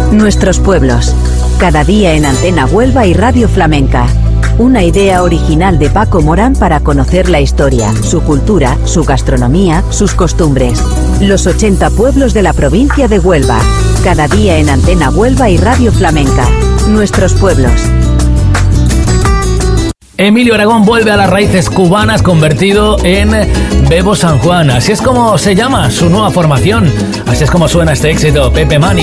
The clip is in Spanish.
Nuestros pueblos. Cada día en Antena Huelva y Radio Flamenca. Una idea original de Paco Morán para conocer la historia, su cultura, su gastronomía, sus costumbres. Los 80 pueblos de la provincia de Huelva. Cada día en Antena Huelva y Radio Flamenca. Nuestros pueblos. Emilio Aragón vuelve a las raíces cubanas convertido en Bebo San Juan. Así es como se llama su nueva formación. Así es como suena este éxito, Pepe Mani.